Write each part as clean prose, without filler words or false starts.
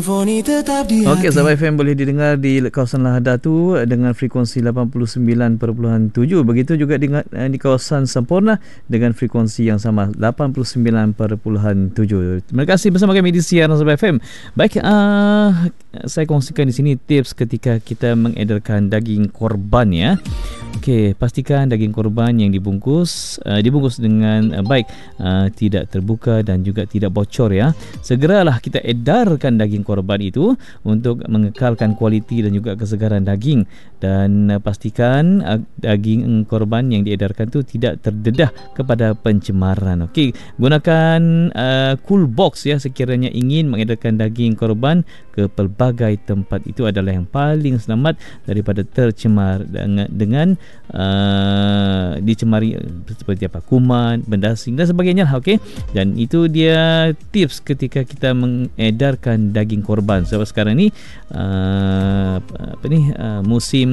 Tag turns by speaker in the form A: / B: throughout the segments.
A: Okey, Sahabat FM boleh didengar di kawasan Lahada tu dengan frekuensi 89.7. Begitu juga di kawasan Semporna dengan frekuensi yang sama 89.7. Terima kasih bersama kami di siaran Sahabat FM. Baik, saya kongsikan di sini tips ketika kita mengedarkan daging korban ya. Okey, pastikan daging korban yang dibungkus dengan baik, tidak terbuka dan juga tidak bocor ya. Segeralah kita edarkan daging korban itu untuk mengekalkan kualiti dan juga kesegaran daging, dan pastikan daging korban yang diedarkan itu tidak terdedah kepada pencemaran. Okey, gunakan cool box ya sekiranya ingin mengedarkan daging korban ke pelbagai tempat. Itu adalah yang paling selamat daripada tercemar dengan dicemari seperti apa, kuman, benda asing dan sebagainya. Okey, dan itu dia tips ketika kita mengedarkan daging korban. Sebab sekarang ni musim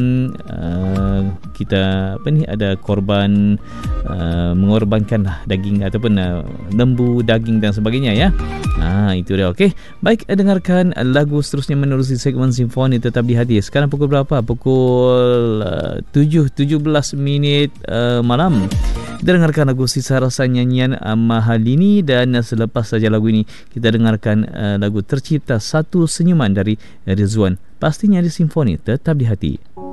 A: kita ada korban mengorbankan daging ataupun lembu, daging dan sebagainya ya. Itu dia. Okey, baik, dengarkan lagu seterusnya menerusi segmen Simfoni Tetap di Hati. Sekarang pukul berapa? Pukul 7:17 malam. Kita dengarkan lagu Sisa Rasa nyanyian Mahalini, dan selepas saja lagu ini kita dengarkan lagu Tercipta Satu Senyuman dari Rizwan. Pastinya di Simfoni Tetap di Hati.